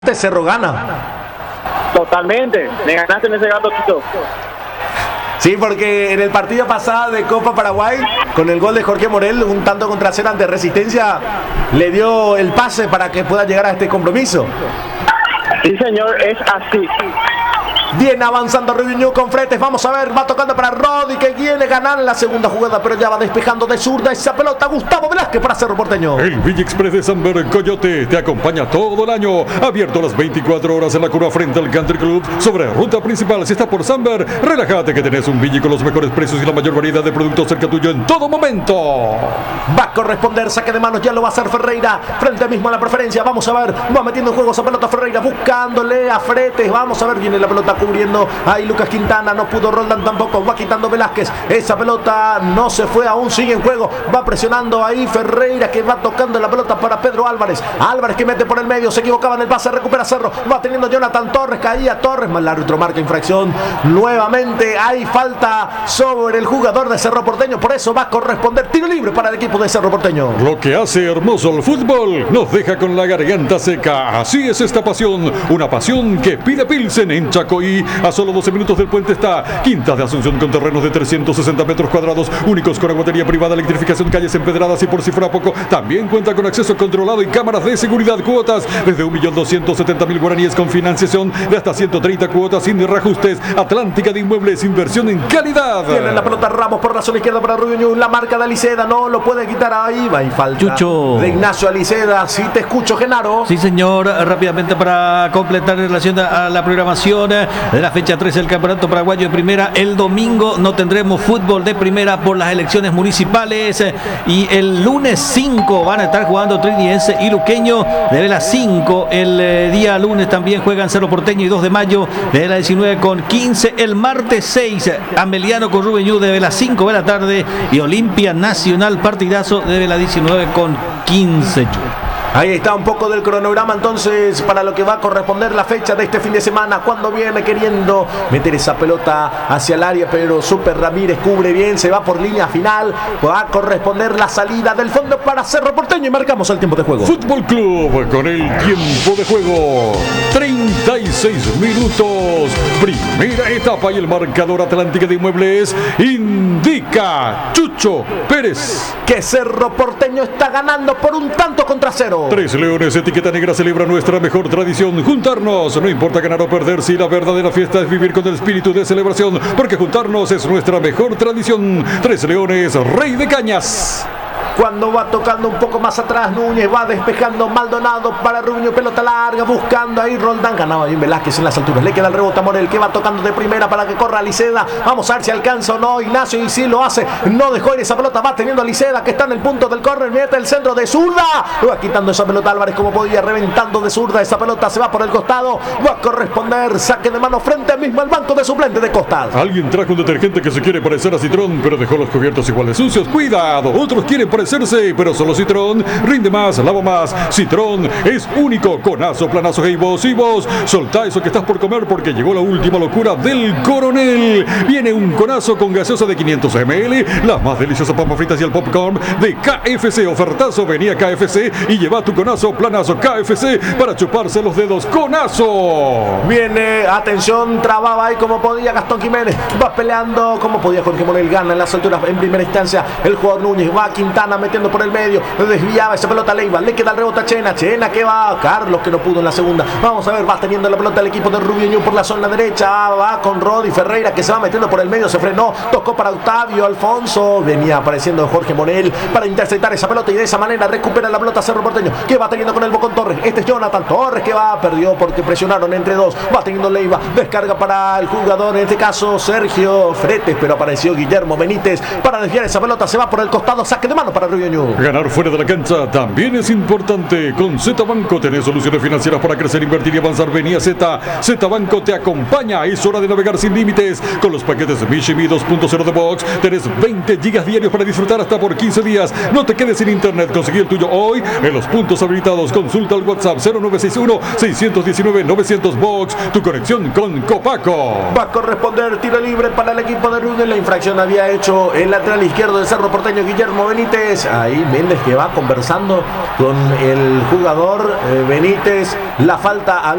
Cerro gana. Totalmente, me ganaste en ese gato, Tito. Sí, porque en el partido pasado de Copa Paraguay, con el gol de Jorge Morel, un tanto contra cero ante Resistencia, le dio el pase para que pueda llegar a este compromiso. Sí, señor, es así. Viene avanzando Rubiñú con Fretes, vamos a ver, va tocando para Rodi que quiere ganar en la segunda jugada, pero ya va despejando de zurda esa pelota Gustavo Velázquez para Cerro Porteño. El Villa Express de Samber Coyote te acompaña todo el año, abierto las 24 horas en la curva frente al Country Club, sobre ruta principal. Si estás por Samber, relájate que tenés un Villa con los mejores precios y la mayor variedad de productos cerca tuyo en todo momento. Va a corresponder, saque de manos, ya lo va a hacer Ferreira, frente mismo a la preferencia, vamos a ver, va metiendo en juego esa pelota Ferreira, buscándole a Fretes, vamos a ver, viene la pelota cubriendo ahí Lucas Quintana, no pudo Roldán tampoco, va quitando Velázquez, esa pelota no se fue, aún sigue en juego, va presionando ahí Ferreira que va tocando la pelota para Pedro Álvarez, Álvarez que mete por el medio, se equivocaba en el pase, recupera Cerro, va teniendo Jonathan Torres, caía Torres, mal el árbitro marca infracción, nuevamente hay falta sobre el jugador de Cerro Porteño, por eso va a corresponder tiro libre para el equipo de Cerro Porteño. Lo que hace hermoso el fútbol nos deja con la garganta seca, así es esta pasión, una pasión que pide Pilsen en Chacoí. A solo 12 minutos del puente está Quintas de Asunción con terrenos de 360 metros cuadrados, únicos con aguatería privada, electrificación, calles empedradas y por si fuera poco, también cuenta con acceso controlado y cámaras de seguridad, cuotas desde 1.270.000 guaraníes con financiación de hasta 130 cuotas sin reajustes. Atlántica de Inmuebles, inversión en calidad. Tiene la pelota Ramos por la zona izquierda para Rubiñú, la marca de Aliceda, no lo puede quitar ahí, va y falta Chucho de Ignacio Aliceda. Si te escucho, Genaro. Sí, señor, rápidamente para completar en relación a la programación de la fecha 13 del Campeonato Paraguayo de Primera. El domingo no tendremos fútbol de primera por las elecciones municipales y el lunes 5 van a estar jugando Trinidense y Luqueño desde las 5. El día lunes también juegan Cerro Porteño y 2 de mayo desde las 19:15. El martes 6 Ameliano con Rubiñú desde las 5 de la tarde y Olimpia Nacional partidazo desde las 19:15. Ahí está un poco del cronograma entonces para lo que va a corresponder la fecha de este fin de semana, cuando viene queriendo meter esa pelota hacia el área, pero Super Ramírez cubre bien, se va por línea final, va a corresponder la salida del fondo para Cerro Porteño y marcamos el tiempo de juego. Fútbol Club con el tiempo de juego, 36 minutos, primera etapa y el marcador Atlántica de Inmuebles indica Chucho Pérez que Cerro Porteño está ganando por un tanto contra cero. Tres Leones, etiqueta negra, celebra nuestra mejor tradición, juntarnos, no importa ganar o perder, si la verdadera fiesta es vivir con el espíritu de celebración, porque juntarnos es nuestra mejor tradición. Tres Leones, Rey de Cañas. Cuando va tocando un poco más atrás Núñez, va despejando Maldonado para Rubiñú, pelota larga, buscando ahí Roldán, ganaba bien Velázquez en las alturas, le queda el rebote a Morel que va tocando de primera para que corra Aliceda, vamos a ver si alcanza o no Ignacio y si lo hace, no dejó ir esa pelota, va teniendo Aliceda que está en el punto del córner, mete el centro de zurda, va quitando esa pelota Álvarez como podía, reventando de zurda, esa pelota se va por el costado, va a corresponder saque de mano frente mismo al banco de suplente de Costas. Alguien trajo un detergente que se quiere parecer a Citrón, pero dejó los cubiertos iguales sucios, cuidado, otros quieren parecerse, pero solo Citrón rinde más, lava más. Citrón es único. Conazo, planazo, hey vos y vos. Soltá eso que estás por comer porque llegó la última locura del Coronel. Viene un conazo con gaseosa de 500 ml, las más deliciosas papas fritas y el popcorn de KFC. Ofertazo, venía KFC y lleva tu conazo, planazo KFC para chuparse los dedos. Conazo. Viene, atención, trababa ahí como podía Gastón Jiménez, va peleando como podía Jorge Morel, gana en las alturas en primera instancia el jugador Núñez, va Quintana metiendo por el medio, desviaba esa pelota a Leiva, le queda el rebote a Chena que va, Carlos que no pudo en la segunda, vamos a ver, va teniendo la pelota el equipo de Rubiñú por la zona derecha, va con Rodi Ferreira que se va metiendo por el medio, se frenó, tocó para Octavio Alfonso, venía apareciendo Jorge Morel para interceptar esa pelota y de esa manera recupera la pelota Cerro Porteño, que va teniendo con el Bocón Torres, este es Jonathan Torres que va, perdió porque presionaron entre dos, va teniendo Leiva, descarga para el jugador, en este caso Sergio Fretes, pero apareció Guillermo Benítez para desviar esa pelota, se va por el costado, saque de mano para Rubiñú. Ganar fuera de la cancha también es importante. Con Z Banco tenés soluciones financieras para crecer, invertir y avanzar. Vení a Z. Z Banco te acompaña. Es hora de navegar sin límites. Con los paquetes Mishimi 2.0 de Box tenés 20 gigas diarios para disfrutar hasta por 15 días. No te quedes sin internet. Conseguí el tuyo hoy en los puntos habilitados. Consulta al WhatsApp 0961-619-900 Box. Tu conexión con Copaco. Va a corresponder tiro libre para el equipo de Rubén. La infracción había hecho el lateral izquierdo de Cerro Porteño, Guillermo Benítez. Méndez. Ahí Méndez que va conversando con el jugador Benítez. La falta